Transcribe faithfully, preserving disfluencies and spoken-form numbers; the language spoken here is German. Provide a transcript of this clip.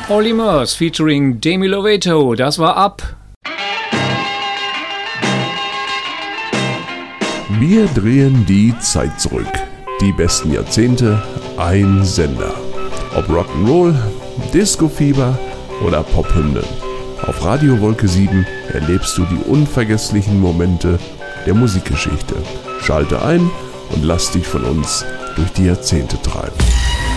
Polymers featuring Demi Lovato, das war Up. Wir drehen die Zeit zurück. Die besten Jahrzehnte, ein Sender. Ob Rock'n'Roll, Disco-Fieber oder Pophymnen. Auf Radio Wolke sieben erlebst du die unvergesslichen Momente der Musikgeschichte. Schalte ein und lass dich von uns durch die Jahrzehnte treiben.